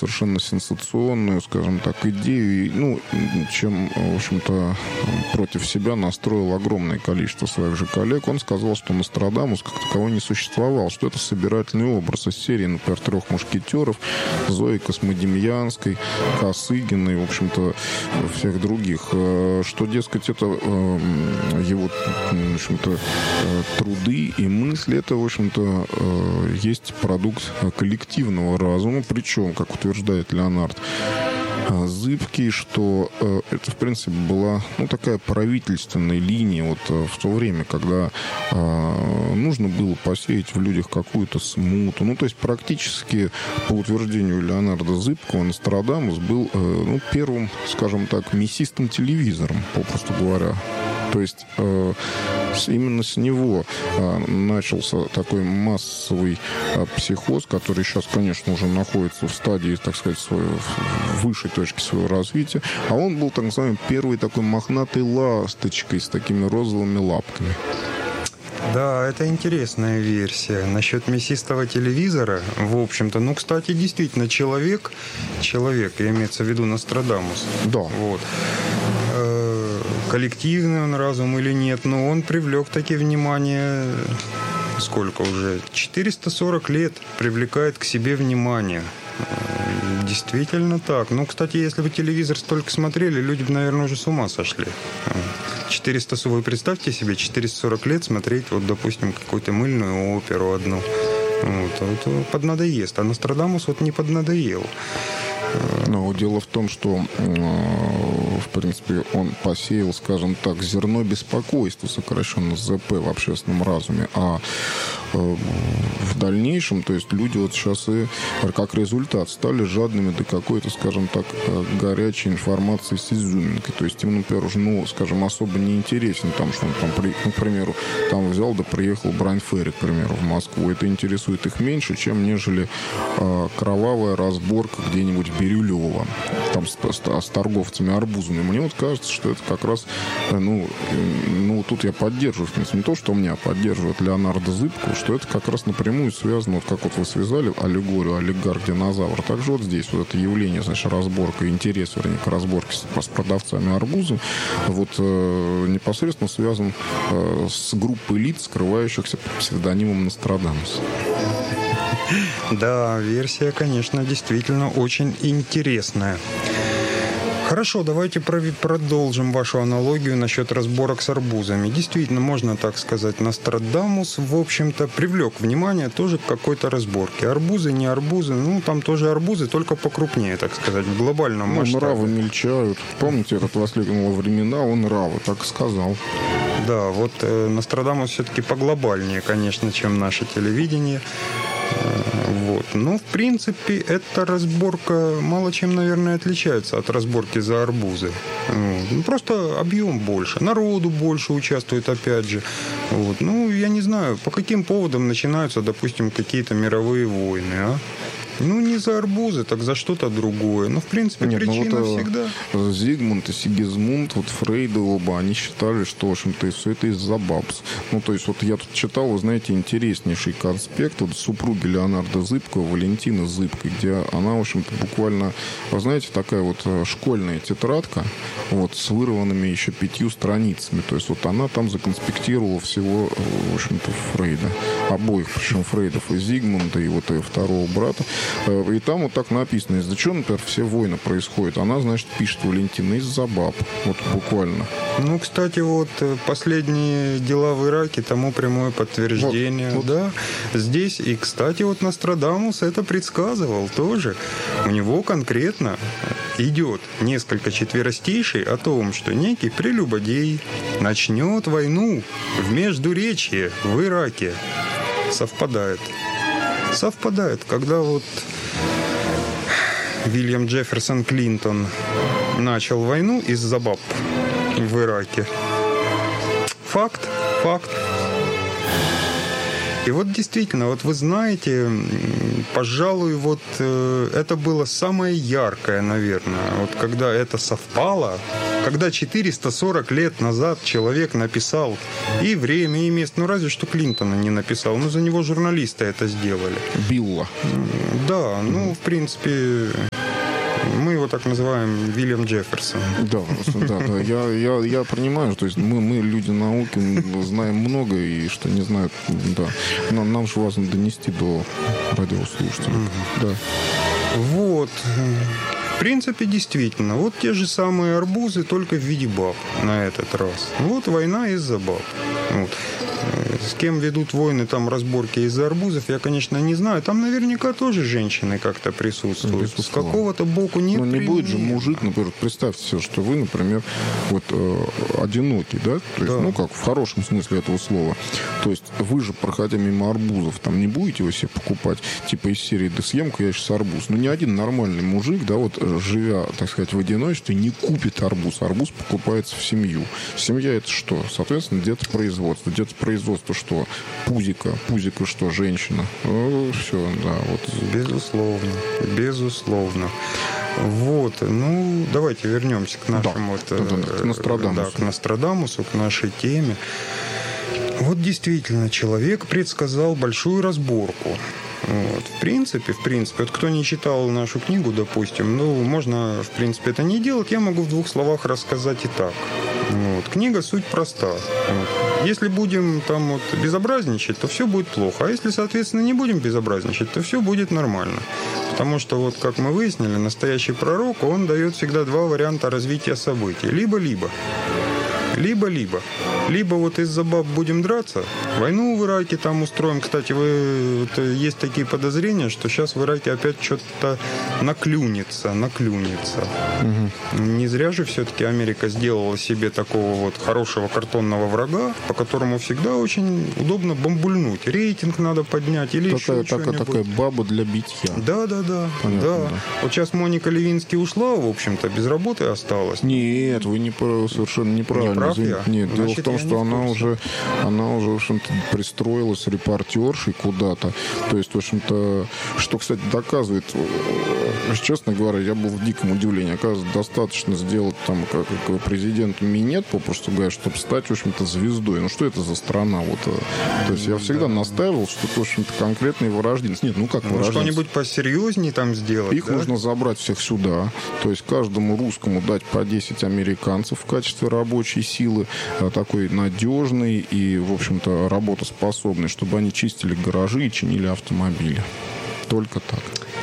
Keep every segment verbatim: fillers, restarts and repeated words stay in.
совершенно сенсационную, скажем так, идею, ну, чем, в общем-то, против себя настроил огромное количество своих же коллег. Он сказал, что Нострадамус как таковой не существовал, что это собирательный образ из серии, например, «Трех мушкетеров», Зои Космодемьянской, Косыгиной, в общем-то, всех других. Что, дескать, это его, в общем-то, труды и мысли, это, в общем-то, есть продукт коллективного разума, причем, как утверждает Леонард, зыбкий, что э, это, в принципе, была, ну, такая правительственная линия вот э, в то время, когда э, нужно было посеять в людях какую-то смуту. Ну, то есть, практически, по утверждению Леонарда Зыбкого, Нострадамус был, э, ну, первым, скажем так, мясистым телевизором, попросту говоря. То есть э, с, именно с него э, начался такой массовый э, психоз, который сейчас, конечно, уже находится в стадии, так сказать, своей, высшей точки своего развития. А он был, так называемый, первой такой мохнатой ласточкой с такими розовыми лапками. Да, это интересная версия. Насчет мясистого телевизора, в общем-то, ну, кстати, действительно, человек, человек, имеется в виду Нострадамус. Да. Вот. Коллективный он разум или нет, но он привлек таки внимание, сколько уже, четыреста сорок лет привлекает к себе внимание. Действительно так. Ну, кстати, если бы телевизор столько смотрели, люди бы, наверное, уже с ума сошли. четыреста, вы представьте себе, четыреста сорок лет смотреть, вот, допустим, какую-то мыльную оперу одну. Вот, вот поднадоест. А Нострадамус вот не поднадоел. Но дело в том, что, в принципе, он посеял, скажем так, зерно беспокойства, сокращенно ЗП, в общественном разуме. А в дальнейшем, то есть люди вот сейчас и как результат стали жадными до какой-то, скажем так, горячей информации с изюминкой. То есть им, например, уже, ну, скажем, особо не интересен там, что он там, ну, к примеру, там взял да приехал Брайан Ферри, к примеру, в Москву. Это интересует их меньше, чем нежели э, кровавая разборка где-нибудь в Бирюлево, там с, с, с торговцами арбузами. Мне вот кажется, что это как раз, ну, ну тут я поддерживаю, в принципе, не то, что меня поддерживает Леонардо Зыбкова, что это как раз напрямую связано, вот как вот вы связали аллегорию олигарх-динозавр, также вот здесь вот это явление, значит, разборка, интерес, вернее, к разборке с, с продавцами арбуза, вот э, непосредственно связан э, с группой лиц, скрывающихся под псевдонимом Нострадамус. Да, версия, конечно, действительно очень интересная. Хорошо, давайте продолжим вашу аналогию насчет разборок с арбузами. Действительно, можно так сказать, Нострадамус, в общем-то, привлек внимание тоже к какой-то разборке. Арбузы, не арбузы, ну, там тоже арбузы, только покрупнее, так сказать, в глобальном масштабе. Ну, нравы мельчают. Помните, этот «Воскликнуло времена», он нравы, так и сказал. Да, вот э, Нострадамус все-таки поглобальнее, конечно, чем наше телевидение. Вот. Но, в принципе, эта разборка мало чем, наверное, отличается от разборки за арбузы. Вот. Просто объем больше, народу больше участвует, опять же. Вот. Ну, я не знаю, по каким поводам начинаются, допустим, какие-то мировые войны, а? Ну, не за арбузы, так за что-то другое. Но, в принципе, Нет, причина ну вот, всегда... Зигмунд и Сигизмунд, вот Фрейд и оба, они считали, что, в общем-то, все это из-за бабс. Ну, то есть, вот я тут читал, вы знаете, интереснейший конспект вот супруги Леонарда Зыбкова, Валентины Зыбкой, где она, в общем-то, буквально, вы знаете, такая вот школьная тетрадка, вот, с вырванными еще пятью страницами. То есть, вот она там законспектировала всего, в общем-то, Фрейда. Обоих, причем Фрейдов и Зигмунда, и вот и второго брата. И там вот так написано, из-за чего, например, все войны происходят. Она, значит, пишет Валентина, из-за баб. Вот буквально. Ну, кстати, вот последние дела в Ираке тому прямое подтверждение. Вот, вот. Да. Здесь, и, кстати, вот Нострадамус это предсказывал тоже. У него конкретно идет несколько четверостишей о том, что некий прелюбодей начнет войну в Междуречье в Ираке. Совпадает. Совпадает, когда вот Вильям Джефферсон Клинтон начал войну из-за баб в Ираке. Факт, факт. И вот действительно, вот вы знаете, пожалуй, вот э, это было самое яркое, наверное. Вот когда это совпало, Когда четыреста сорок лет назад человек написал и время, и место, ну разве что Клинтона не написал, но за него журналисты это сделали. Билла. Да, ну, в принципе, мы его так называем Вильям Джефферсон. Да, да, да. Я, я, я понимаю, то есть мы, мы, люди науки, знаем много, и что не знают, да. Нам, нам же важно донести до радиослушателей. Mm-hmm. Да. Вот. В принципе, действительно, вот те же самые арбузы, только в виде баб на этот раз. Вот война из-за баб. Вот. С кем ведут войны, там разборки из-за арбузов, я, конечно, не знаю. Там наверняка тоже женщины как-то присутствуют. С какого-то боку не Но не будет же мужик, например, представьте себе, что вы, например, вот э, одинокий, да? То есть, да. Ну, как в хорошем смысле этого слова. То есть вы же, проходя мимо арбузов, там не будете вы себе покупать, типа из серии «Да съем-ка я сейчас арбуз». Ну, ни один нормальный мужик, да, вот живя, так сказать, в одиночестве, не купит арбуз. Арбуз покупается в семью. Семья — это что? Соответственно, где-то производство. Где-то производство что? Пузика. Пузика что? Женщина. Ну, все, да. Вот. Безусловно. Безусловно. Вот. Ну, давайте вернемся к нашему... Да, вот, да, да, к Нострадамусу. Да, к Нострадамусу, к нашей теме. Вот действительно, человек предсказал большую разборку. Вот. В принципе, в принципе, вот кто не читал нашу книгу, допустим, ну, можно, в принципе, это не делать. Я могу в двух словах рассказать и так. Вот. Книга суть проста. Вот. Если будем там вот безобразничать, то все будет плохо. А если, соответственно, не будем безобразничать, то все будет нормально. Потому что, вот как мы выяснили, настоящий пророк, он дает всегда два варианта развития событий. Либо-либо. Либо-либо. Либо вот из-за баб будем драться, войну в Ираке там устроим. Кстати, вы, вот, есть такие подозрения, что сейчас в Ираке опять что-то наклюнется, наклюнется. Угу. Не зря же все-таки Америка сделала себе такого вот хорошего картонного врага, по которому всегда очень удобно бомбульнуть. Рейтинг надо поднять или такая, еще такая, что-нибудь. Такая баба для битья. Да, да, да. Понятно, да. да. Вот сейчас Моника Левински ушла, в общем-то, без работы осталась. Нет, вы не совершенно неправильно. Не прав я? Нет, Значит, дело в том, что она уже, она уже, в общем-то, пристроилась репортершей куда-то. То есть, в общем-то, что, кстати, доказывает, честно говоря, я был в диком удивлении. Оказывается, достаточно сделать там как, как президент минет, попросту говоря, чтобы стать, в общем-то, звездой. Ну, что это за страна? Вот, то есть, я всегда настаивал, что это, в общем-то, конкретный вырожденец. Нет, ну как ну, вырожденец? Что-нибудь посерьезнее там сделать, Их да? нужно забрать всех сюда. То есть, каждому русскому дать по десять американцев в качестве рабочей силы, такой надежный и, в общем-то, работоспособный, чтобы они чистили гаражи и чинили автомобили. Только так.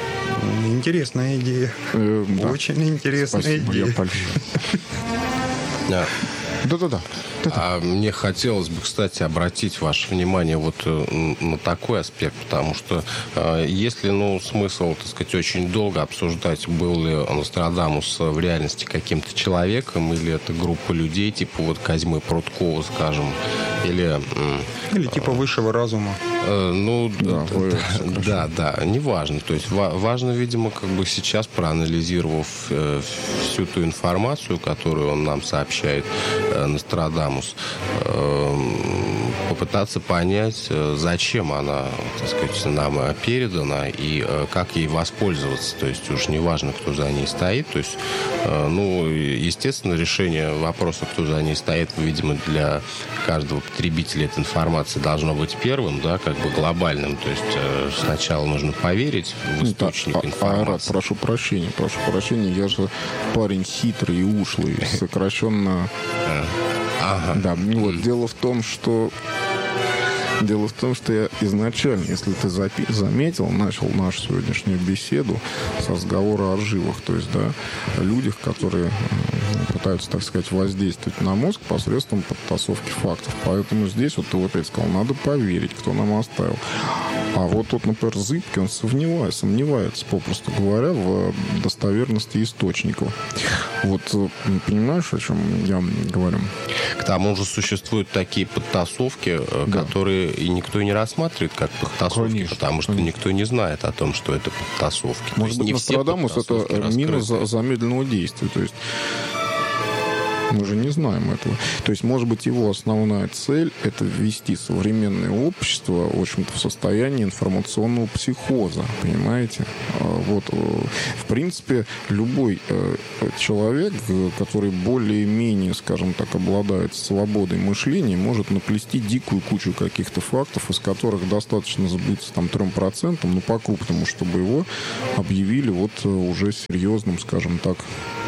Интересная идея. Э, Очень да. интересная Спасибо, идея. Я польщен. Да-да-да. А мне хотелось бы, кстати, обратить ваше внимание вот на такой аспект, потому что э, если, ну, смысл, так сказать, очень долго обсуждать, был ли Нострадамус в реальности каким-то человеком, или это группа людей, типа вот Козьмы Пруткова, скажем, или... Э, или типа высшего разума. Э, ну, да, да, вы, да, да, неважно. То есть ва- важно, видимо, как бы сейчас, проанализировав э, всю ту информацию, которую он нам сообщает, э, Нострадамус, попытаться понять, зачем она, так сказать, нам передана и как ей воспользоваться. То есть уж не важно, кто за ней стоит. То есть, ну, естественно, решение вопроса, кто за ней стоит, видимо, для каждого потребителя этой информации должно быть первым, да, как бы глобальным. То есть сначала нужно поверить в источник а, информации. Айрат, прошу прощения, прошу прощения, я же парень хитрый и ушлый, сокращенно... Ага. Да, ну вот, дело в том, что Дело в том, что я изначально, если ты запи- заметил, начал нашу сегодняшнюю беседу с разговора о живых, то есть, да, о людях, которые пытаются, так сказать, воздействовать на мозг посредством подтасовки фактов. Поэтому здесь, вот ты вот это сказал, надо поверить, кто нам оставил. А вот тут, например, Зыбкий, он сомневается, сомневается, попросту говоря, в достоверности источников. Вот понимаешь, о чем я говорю? К тому же существуют такие подтасовки, да, которые и никто не рассматривает как подтасовки, конечно, потому что конечно. никто не знает о том, что это подтасовки. Может быть, Нострадамус — это мина за, замедленного действия. То есть Мы же не знаем этого. То есть, может быть, его основная цель – это ввести современное общество, в общем-то, в состояние информационного психоза, понимаете? Вот, в принципе, любой человек, который более-менее, скажем так, обладает свободой мышления, может наплести дикую кучу каких-то фактов, из которых достаточно сбыться там трем процентам, ну, по-крупному, чтобы его объявили вот уже серьезным, скажем так,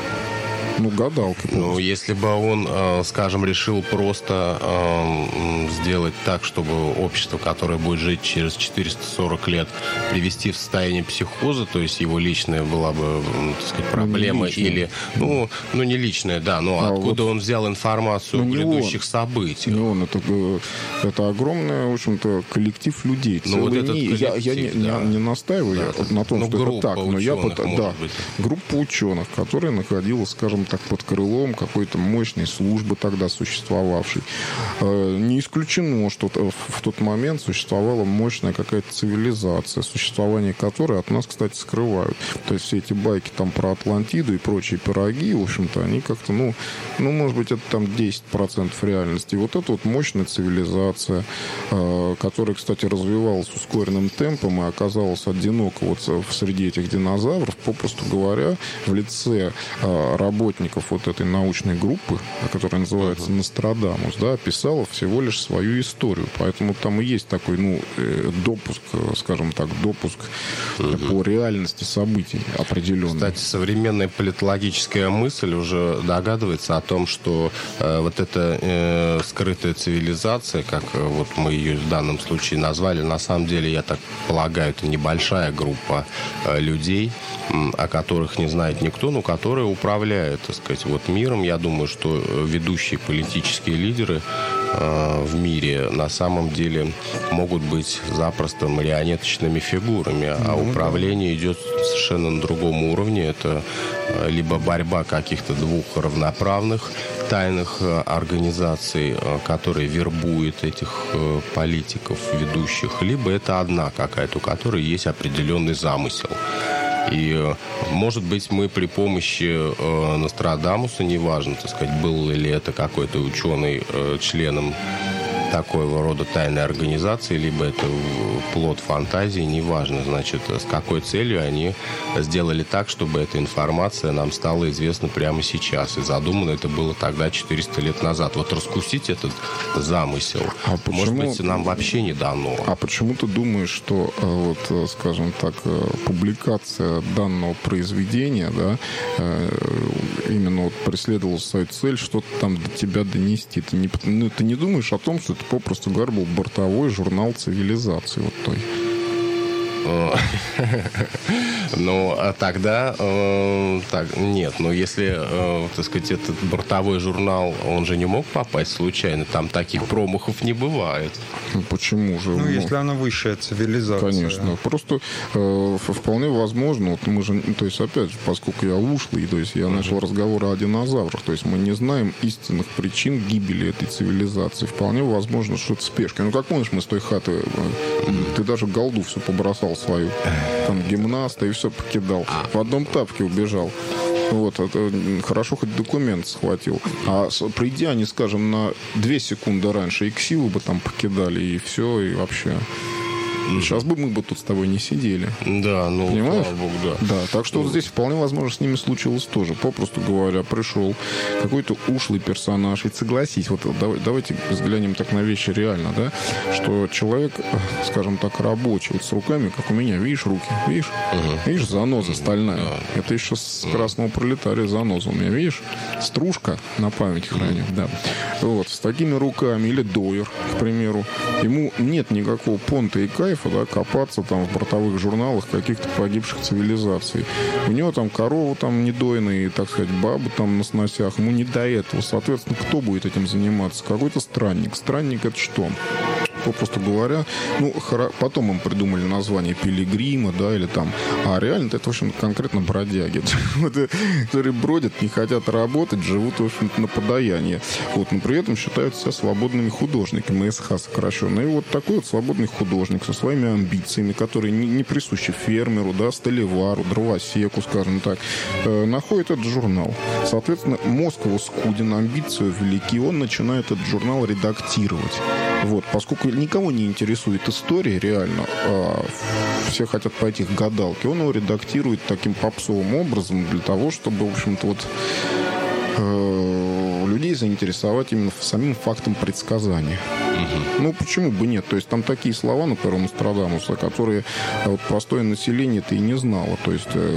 ну, гадалки. Ну, если бы он, скажем, решил просто э, сделать так, чтобы общество, которое будет жить через четыреста сорок лет, привести в состояние психоза, то есть его личная была бы, так сказать, проблема, ну, или, ну, ну, не личная, да, но а откуда вот он взял информацию ну, о грядущих событиях? Не он, это, это огромный, в общем-то, коллектив людей. Ну, вот этот коллектив, я, я не, да. не, не настаиваю да. я на том, ну, что это так, но я под, да, быть. группа ученых, которая находилась, скажем так, под крылом какой-то мощной службы тогда существовавшей. Не исключено, что в тот момент существовала мощная какая-то цивилизация, существование которой от нас, кстати, скрывают. То есть все эти байки там про Атлантиду и прочие пироги, в общем-то, они как-то, ну, ну может быть, это там десять процентов реальности. И вот эта вот мощная цивилизация, которая, кстати, развивалась ускоренным темпом и оказалась одиноко вот среди этих динозавров, попросту говоря, в лице работников вот этой научной группы, которая называется uh-huh. Нострадамус, да, описала всего лишь свою историю. Поэтому там и есть такой, ну, допуск, скажем так, допуск uh-huh. по реальности событий определенных. Кстати, современная политологическая мысль уже догадывается о том, что э, вот эта э, скрытая цивилизация, как э, вот мы ее в данном случае назвали, на самом деле, я так полагаю, это небольшая группа э, людей, э, о которых не знает никто, но которые управляют, так сказать, вот миром. Я думаю, что ведущие политические лидеры э, в мире на самом деле могут быть запросто марионеточными фигурами, mm-hmm. а управление идет совершенно на другом уровне. Это э, либо борьба каких-то двух равноправных тайных э, организаций, э, которые вербуют этих э, политиков, ведущих, либо это одна какая-то, у которой есть определенный замысел. И, может быть, мы при помощи э, Нострадамуса, неважно, так сказать, был ли это какой-то ученый э, членом такого рода тайной организации, либо это плод фантазии, неважно, значит, с какой целью они сделали так, чтобы эта информация нам стала известна прямо сейчас. И задумано это было тогда, четыреста лет назад. Вот раскусить этот замысел, а почему, может быть, нам вообще не дано. А почему ты думаешь, что, вот, скажем так, публикация данного произведения, да, именно вот преследовала свою цель, что-то там до тебя донести? Ты не, ну, ты не думаешь о том, что это, попросту говоря, был бортовой журнал цивилизации вот той? Ну, а тогда э, так, нет, но если, э, так сказать, этот бортовой журнал, он же не мог попасть случайно, там таких промахов не бывает. Ну, почему же? Ну, если она высшая цивилизация. Конечно. Просто э, вполне возможно, вот мы же, то есть, опять же, поскольку я ушлый, то есть, я uh-huh. начал разговор о динозаврах, то есть, мы не знаем истинных причин гибели этой цивилизации. Вполне возможно, что это спешка. Ну, как помнишь, мы с той хаты, uh-huh. ты даже голду все побросал свою, там, гимнаста, и все покидал. В одном тапке убежал. Вот, это хорошо, хоть документ схватил. А приди они, скажем, на две секунды раньше, и ксиву бы там покидали, и все, и вообще... Сейчас бы мы бы тут с тобой не сидели. Да, ну, понимаешь? Слава Богу, да. Да, так что ну, вот здесь вполне возможно с ними случилось тоже. Попросту говоря, пришел какой-то ушлый персонаж. И согласись, вот давай, давайте взглянем так на вещи реально, да, что человек, скажем так, рабочий, вот с руками, как у меня, видишь, руки, видишь? Угу. Видишь, заноза стальная. Да. Это еще с красного пролетария заноза у меня, видишь? Стружка на память храню, угу. да. Вот, с такими руками, или дойер, к примеру, ему нет никакого понта и кайфа, да, копаться там в бортовых журналах каких-то погибших цивилизаций. У него там корова там недойная, так сказать, баба там на сносях. Ему не до этого. Соответственно, кто будет этим заниматься? Какой-то странник. Странник — это что? попросту говоря, ну, потом им придумали название пилигрима, да, или там, а реально это, в общем, конкретно бродяги, которые бродят, не хотят работать, живут, в общем-то, на подаяние. Вот, но при этом считают себя свободными художниками, эс ха сокращенно. И вот такой вот свободный художник со своими амбициями, которые не, не присущи фермеру, да, столевару, дровосеку, скажем так, э, находит этот журнал. Соответственно, мозг его скуден, амбиции велики, он начинает этот журнал редактировать. Вот, поскольку никого не интересует история реально, а все хотят пойти к гадалке, он его редактирует таким попсовым образом для того, чтобы, в общем-то, вот э, людей заинтересовать именно самим фактом предсказания. Угу. Ну, почему бы нет? То есть там такие слова, например, у Нострадамуса, которые вот простое население-то и не знало. То есть... Э,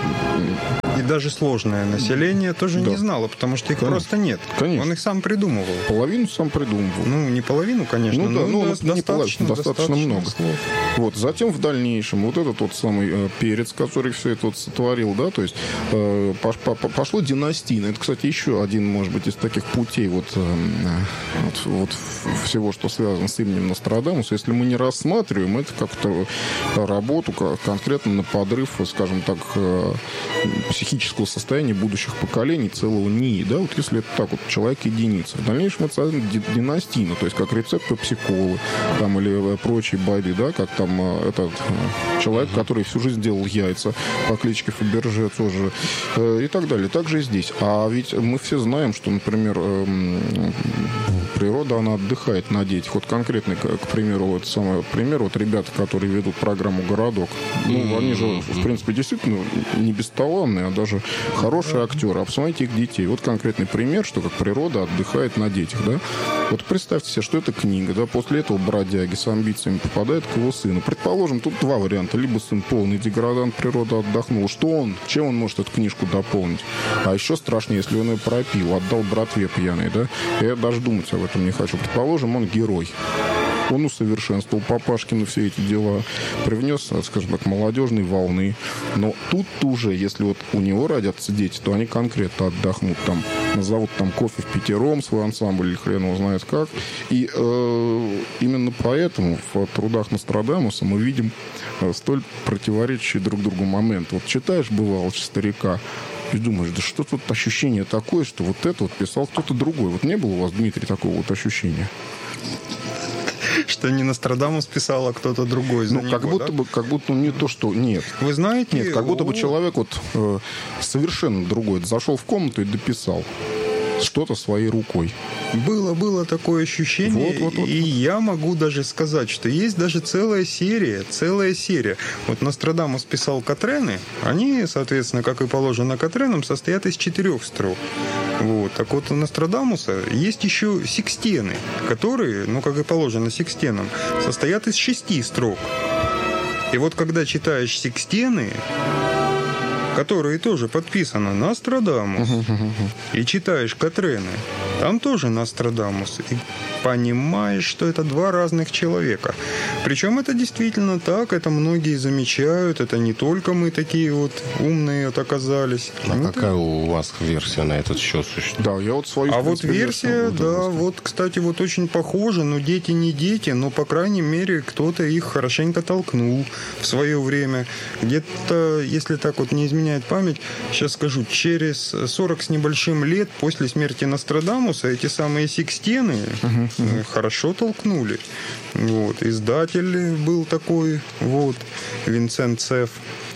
И даже сложное население тоже да. не знало, потому что их конечно. просто нет. Конечно. Он их сам придумывал. Половину сам придумывал. Ну, не половину, конечно, ну, но да, ну, достаточно, достаточно, достаточно много. Слов. Вот. Затем в дальнейшем вот этот вот самый э, Перец, который все это вот сотворил, да, то есть э, пош, по, пошло династийно. Это, кстати, еще один, может быть, из таких путей вот, э, вот, вот всего, что связано с именем Нострадамуса. Если мы не рассматриваем это как-то работу конкретно на подрыв, скажем так, э, психического состояния будущих поколений целого НИИ, да, вот если это так вот, человек-единица. В дальнейшем это династийно, то есть как рецепты психолы, там, или прочие байды, да, как там этот человек, который всю жизнь делал яйца по кличке Фаберже тоже, э, и так далее. Так же и здесь. А ведь мы все знаем, что, например, э, природа, она отдыхает на детях. Вот конкретный, к, к примеру, вот самый пример, вот ребята, которые ведут программу «Городок», ну, они же, в принципе, действительно не бесталанные, а даже хорошие актеры. А посмотрите их детей. Вот конкретный пример, что как природа отдыхает на детях, да. Вот представьте себе, что это книга, да, после этого бродяги с амбициями попадает к его сыну. Предположим, тут два варианта. Либо сын полный деградант, природа отдохнула. Что он? Чем он может эту книжку дополнить? А еще страшнее, если он ее пропил, отдал братве пьяной, да. Я даже думать об этом не хочу. Предположим, он герой. Он усовершенствовал Папашкину все эти дела, привнес, скажем так, молодежной волны. Но тут уже, если вот у него родятся дети, то они конкретно отдохнут. Там назовут там кофе в пятером, свой ансамбль, или хрен его знает как. И э, именно поэтому в трудах Нострадамуса мы видим э, столь противоречащие друг другу моменты. Вот читаешь, бывало, старика, и думаешь, да что тут ощущение такое, что вот это вот писал кто-то другой. Вот не было у вас, Дмитрий, такого вот ощущения? Что не Нострадамус писал, а кто-то другой за ну, него, как будто да? бы, как будто не то, что... Нет. Вы знаете... Нет, как будто о... бы человек вот э, совершенно другой. Зашел в комнату и дописал что-то своей рукой. Было, было такое ощущение, вот, вот, вот. И я могу даже сказать, что есть даже целая серия, целая серия. Вот Нострадамус писал Катрены, они, соответственно, как и положено Катренам, состоят из четырех строк. Вот. Так вот, у Нострадамуса есть еще секстены, которые, ну, как и положено секстенам, состоят из шести строк. И вот когда читаешь секстены, которые тоже подписаны Нострадамус, и читаешь Катрены, там тоже Нострадамус, и понимаешь, что это два разных человека. Причем это действительно так, это многие замечают, это не только мы такие вот умные вот оказались. А ну, какая ты... у вас версия на этот счет существует? Да, я вот свою... А вот версия, да, вот, кстати, вот очень похожа, но дети не дети, но, по крайней мере, кто-то их хорошенько толкнул в свое время. Где-то, если так вот не изменяет память, сейчас скажу, через сорок с небольшим лет после смерти Нострадамуса эти самые секстены uh-huh, uh-huh. хорошо толкнули. Вот. Издатель был такой, вот, Винсент Цеф.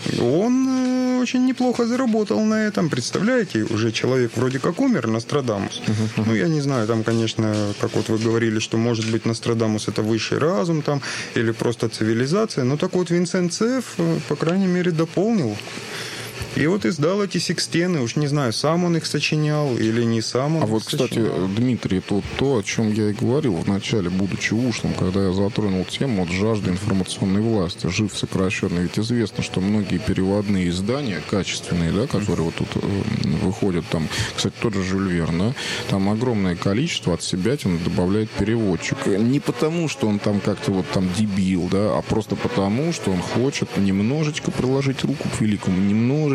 Он очень неплохо заработал на этом. Представляете, уже человек вроде как умер, Нострадамус. Uh-huh. Ну, я не знаю, там, конечно, как вот вы говорили, что, может быть, Нострадамус — это высший разум, там, или просто цивилизация. Но так вот Винсент Цеф, по крайней мере, дополнил. И вот издал эти секстены. Уж не знаю, сам он их сочинял или не сам он А их вот, кстати, сочинял. Дмитрий, это вот то, о чем я и говорил вначале, будучи ушлым, когда я затронул тему вот жажды информационной власти, жив сокращенный. Ведь известно, что многие переводные издания, качественные, да, которые вот тут э, выходят, там, кстати, тот же Жюль Верн, да, там огромное количество от себятины добавляет переводчик. Не потому, что он там как-то вот там дебил, да, а просто потому, что он хочет немножечко приложить руку к великому, немножечко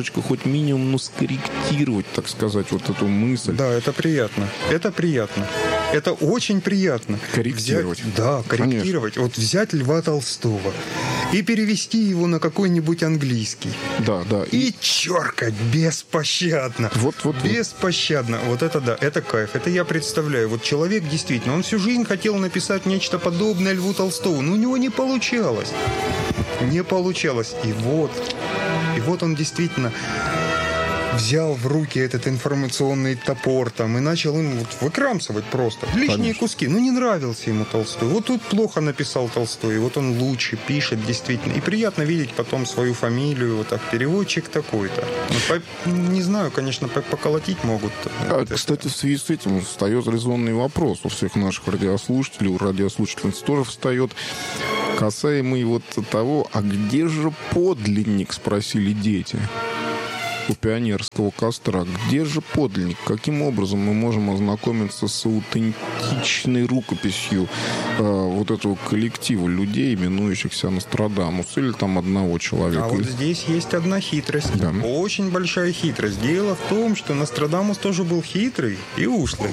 немножечко, хоть минимум, ну, скорректировать, так сказать, вот эту мысль. Да, это приятно. Это приятно. Это очень приятно. Корректировать. Взять, да, корректировать. Конечно. Вот взять Льва Толстого и перевести его на какой-нибудь английский. Да, да. И, и черкать беспощадно. Вот, вот, беспощадно. Вот. вот это да, это кайф. Это я представляю. Вот человек действительно, он всю жизнь хотел написать нечто подобное Льву Толстому, но у него не получалось. Не получалось. И вот, и вот он действительно взял в руки этот информационный топор там и начал им вот выкрамсывать просто лишние Конечно. куски. Ну, не нравился ему Толстой. Вот тут плохо написал Толстой, и вот он лучше пишет действительно. И приятно видеть потом свою фамилию, вот так, переводчик такой-то. Ну, по, не знаю, конечно, поколотить могут. А, вот кстати, в связи с этим встает резонный вопрос у всех наших радиослушателей, у радиослушательниц тоже встает, касаемый вот того, а где же подлинник, спросили дети у пионерского костра. Где же подлинник? Каким образом мы можем ознакомиться с аутентичной рукописью э, вот этого коллектива людей, именующихся Нострадамус, или там одного человека? А вот здесь есть одна хитрость. Да. Очень большая хитрость. Дело в том, что Нострадамус тоже был хитрый и ушлый.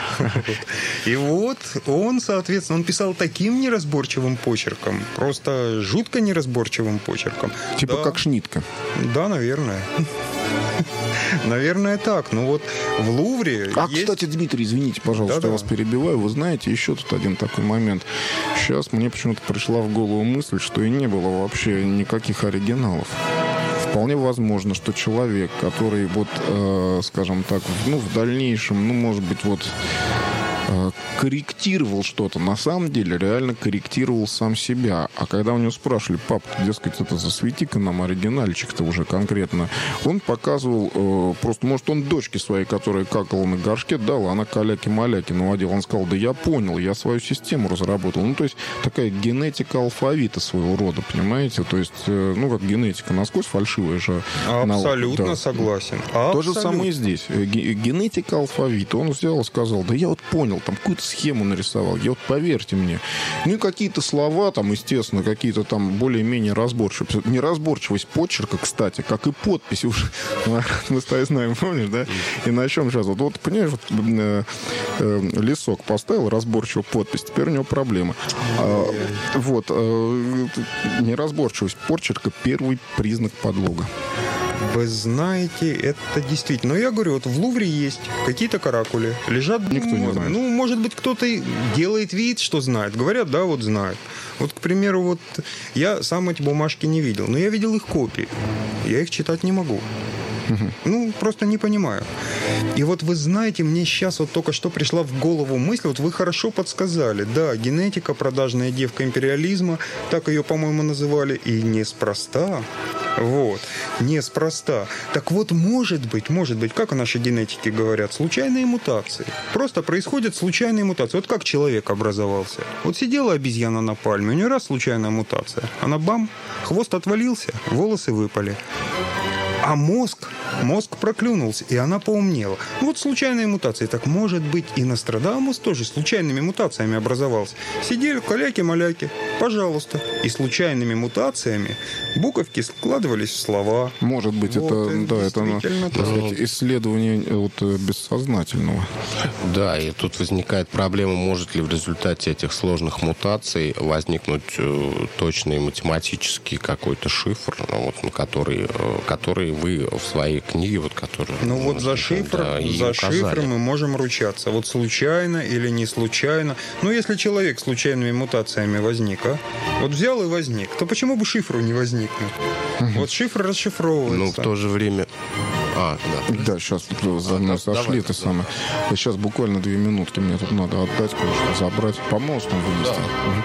И вот он, соответственно, он писал таким неразборчивым почерком, просто жутко неразборчивым почерком. Типа как Шнитке. Да, наверное. Наверное, так. Ну вот в Лувре А, есть... кстати, Дмитрий, извините, пожалуйста, Да-да. я вас перебиваю. Вы знаете, еще тут один такой момент. Сейчас мне почему-то пришла в голову мысль, что и не было вообще никаких оригиналов. Вполне возможно, что человек, который вот, э, скажем так, ну, в дальнейшем, ну, может быть, вот э, корректировал что-то, на самом деле реально корректировал сам себя. А когда у него спрашивали: пап, дескать, это засвети-ка нам оригинальчик-то уже конкретно, он показывал, э, просто, может, он дочке своей, которая какала на горшке, дал, она каляки-маляки наводила. Он сказал: да я понял, я свою систему разработал. Ну, то есть такая генетика алфавита своего рода, понимаете? То есть, э, ну, как генетика насквозь фальшивая же. Абсолютно да. согласен. То Абсолютно. же самое и здесь. Генетика алфавита. Он взял и сказал: да я вот понял, там какую-то схему нарисовал, я вот, поверьте мне. Ну и какие-то слова там, естественно, какие-то там более-менее разборчивые. Неразборчивость почерка, кстати, как и подпись уже. Мы с тобой знаем, помнишь, да? И на чем сейчас? Вот, вот понимаешь, вот, э, э, лесок поставил, разборчивую подпись, теперь у него проблемы. А, вот. Э, неразборчивость почерка — первый признак подлога. Вы знаете, это действительно... Но я говорю, вот в Лувре есть какие-то каракули, лежат... Никто не знает. Ну, может быть, кто-то делает вид, что знает. Говорят, да, вот знает. Вот, к примеру, вот я сам эти бумажки не видел, но я видел их копии. Я их читать не могу. Ну, просто не понимаю. И вот вы знаете, мне сейчас вот только что пришла в голову мысль, вот вы хорошо подсказали. Да, генетика, продажная девка империализма, так ее, по-моему, называли, и неспроста. Вот, неспроста. Так вот, может быть, может быть, как наши генетики говорят, случайные мутации. Просто происходят случайные мутации. Вот как человек образовался. Вот сидела обезьяна на пальме, у нее раз случайная мутация. Она бам, хвост отвалился, волосы выпали. А мозг, мозг проклюнулся, и она поумнела. Вот случайные мутации. Так, может быть, и Нострадамус тоже случайными мутациями образовался. Сидели каляки-маляки, пожалуйста. И случайными мутациями буковки складывались в слова. Может быть, вот, это, да, это так сказать, исследование вот, бессознательного. Да, и тут возникает проблема, может ли в результате этих сложных мутаций возникнуть э, точный математический какой-то шифр, ну, вот, на который, э, который вы в своей книге, вот, которую... Ну вот за шифр, да, за шифр мы можем ручаться. Вот случайно или не случайно. Ну, если человек с случайными мутациями возник, а? Вот взял и возник, то почему бы шифру не возникнуть? Угу. Вот шифр расшифровывается. Ну, в то же время... А, да. Да, сейчас за мной а, сошли, давай, это да. самое. Сейчас буквально две минутки мне тут надо отдать, кое-что забрать. По мостам вынести. Да.